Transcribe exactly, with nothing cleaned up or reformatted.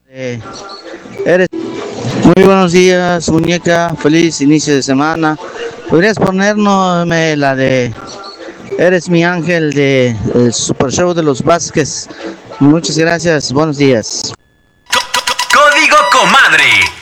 Eh, eres muy buenos días, muñeca. Feliz inicio de semana. ¿Podrías ponernos la de Eres mi ángel de el Super Show de los Vázquez? Muchas gracias. Buenos días. Código Comadre.